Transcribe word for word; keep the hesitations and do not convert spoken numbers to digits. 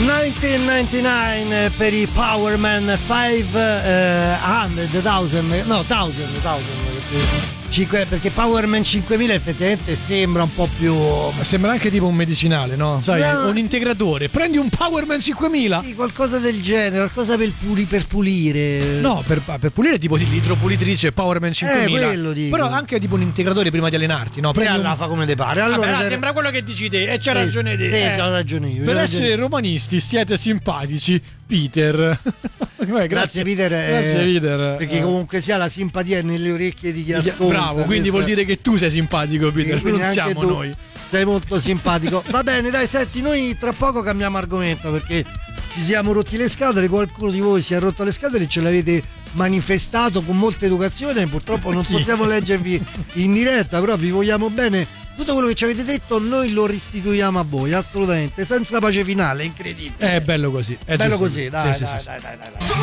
millenovecentonovantanove per i Powerman cinquecento, no, mille, cinque, perché Powerman cinquemila effettivamente sembra un po' più. Ma sembra anche tipo un medicinale, no? Sai, no. Un integratore. Prendi un Powerman cinquemila. Sì, qualcosa del genere, qualcosa per, puli, per pulire. No, per, per pulire tipo sì, l'idropulitrice Powerman cinquemila. Eh, quello dico. Però anche tipo un integratore prima di allenarti, no? E allora un... fa come te pare. Allora, Vabbè, c'è... sembra quello che dici te e c'ha eh, ragione te. Eh, eh. c'ho ragione io. Per c'ho essere ragione. romanisti siete simpatici, Peter. Beh, grazie, grazie Peter. Grazie eh, Peter. Perché eh. comunque sia la simpatia nelle orecchie di chi ascolta. Bravo, quindi vuol dire che tu sei simpatico, Peter, quindi non siamo tu noi. Sei molto simpatico. Va bene, dai, senti, noi tra poco cambiamo argomento perché ci siamo rotti le scatole, qualcuno di voi si è rotto le scatole e ce l'avete manifestato con molta educazione, purtroppo non possiamo leggervi in diretta, però vi vogliamo bene. Tutto quello che ci avete detto noi lo restituiamo a voi, assolutamente, senza pace finale, incredibile. È bello così, è bello giusto. così, dai, sì, dai, sì, dai, sì. dai, dai, dai.